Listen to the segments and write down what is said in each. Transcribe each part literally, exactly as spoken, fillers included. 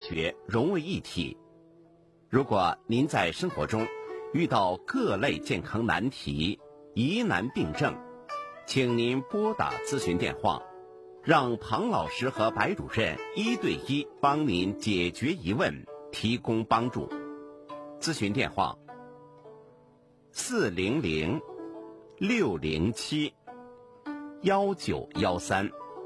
决融为一体。如果您在生活中遇到各类健康难题、疑难病症，请您拨打咨询电话，让庞老师和白主任一对一帮您解决疑问，提供帮助。咨询电话：四零零六零七幺九幺三，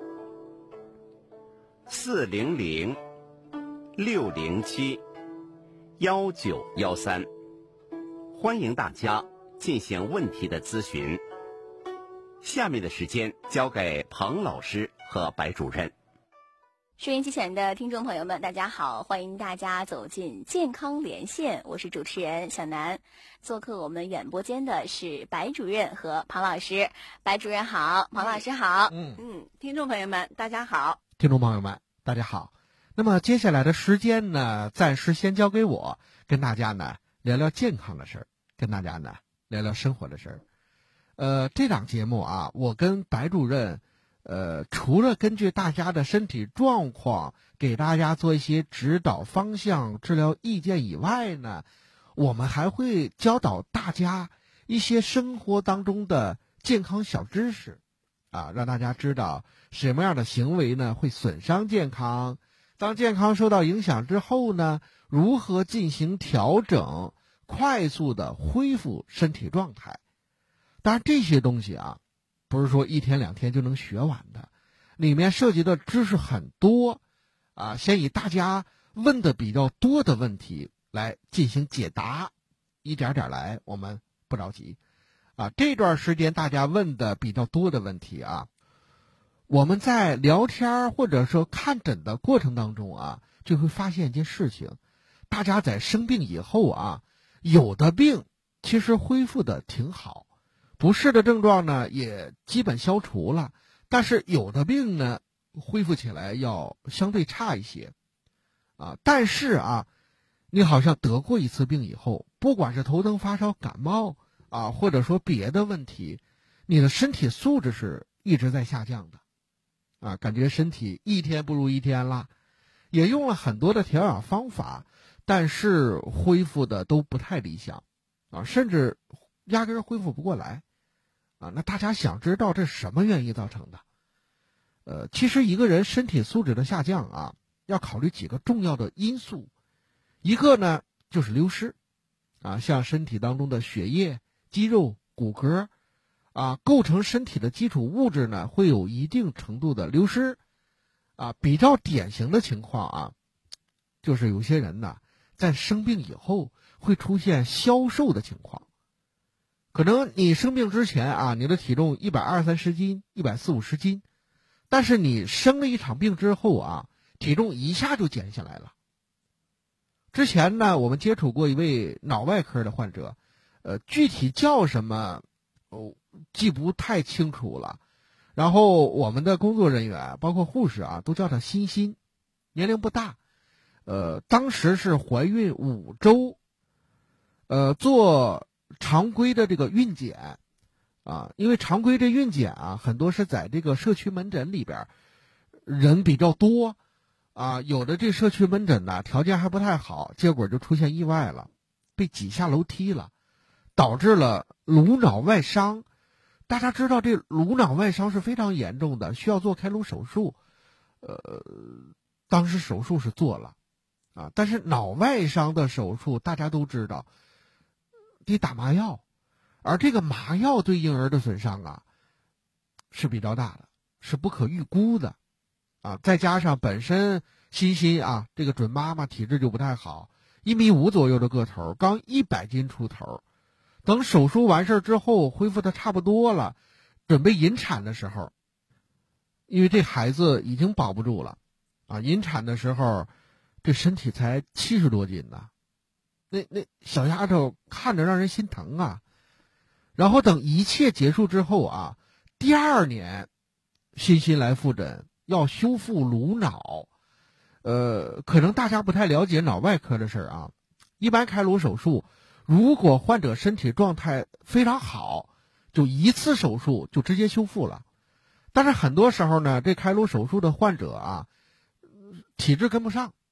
四零零六零七幺九幺三，欢迎大家进行问题的咨询。下面的时间交给庞老师和白主任。 收音机前的听众朋友们，大家好，欢迎大家走进健康连线，我是主持人小南。做客我们演播间的是白主任和庞老师。白主任好，庞老师好。 嗯嗯，听众朋友们大家好。 听众朋友们大家好。那么接下来的时间呢，暂时先交给我，跟大家呢聊聊健康的事儿，跟大家呢聊聊生活的事儿。呃，这档节目啊，我跟白主任，呃，除了根据大家的身体状况给大家做一些指导方向、治疗意见以外呢，我们还会教导大家一些生活当中的健康小知识，啊，让大家知道什么样的行为呢会损伤健康，当健康受到影响之后呢，如何进行调整，快速的恢复身体状态。当然这些东西啊，不是说一天两天就能学完的，里面涉及的知识很多啊。先以大家问的比较多的问题来进行解答，一点点来，我们不着急啊。这段时间大家问的比较多的问题啊，我们在聊天或者说看诊的过程当中啊，就会发现一件事情，大家在生病以后啊，有的病其实恢复的挺好，不适的症状呢也基本消除了，但是有的病呢恢复起来要相对差一些啊。但是啊，你好像得过一次病以后，不管是头疼发烧感冒啊，或者说别的问题，你的身体素质是一直在下降的啊，感觉身体一天不如一天了，也用了很多的调养方法，但是恢复的都不太理想啊，甚至压根儿恢复不过来啊。那大家想知道这是什么原因造成的？呃，其实一个人身体素质的下降啊，要考虑几个重要的因素。一个呢就是流失啊，像身体当中的血液、肌肉、骨骼啊，构成身体的基础物质呢会有一定程度的流失啊。比较典型的情况啊，就是有些人呢在生病以后会出现消瘦的情况。可能你生病之前啊，你的体重一百二三十斤、一百四五十斤，但是你生了一场病之后啊，体重一下就减下来了。之前呢，我们接触过一位脑外科的患者，呃，具体叫什么，哦，记不太清楚了。然后我们的工作人员，包括护士啊，都叫他欣欣，年龄不大，呃，当时是怀孕五周，呃，做常规的这个孕检啊，因为常规这孕检啊，很多是在这个社区门诊里边，人比较多啊，有的这社区门诊呢条件还不太好，结果就出现意外了，被挤下楼梯了，导致了颅脑外伤。大家知道这颅脑外伤是非常严重的，需要做开颅手术。呃，当时手术是做了啊，但是脑外伤的手术大家都知道得打麻药，而这个麻药对婴儿的损伤啊是比较大的，是不可预估的啊。再加上本身欣欣啊这个准妈妈体质就不太好，一米五左右的个头，刚一百斤出头。等手术完事之后恢复的差不多了，准备引产的时候，因为这孩子已经保不住了啊，引产的时候这身体才七十多斤呢，那那小丫头看着让人心疼啊。然后等一切结束之后啊，第二年欣欣来复诊，要修复颅脑。呃，可能大家不太了解脑外科的事儿啊。一般开颅手术，如果患者身体状态非常好，就一次手术就直接修复了。但是很多时候呢，这开颅手术的患者啊，体质跟不上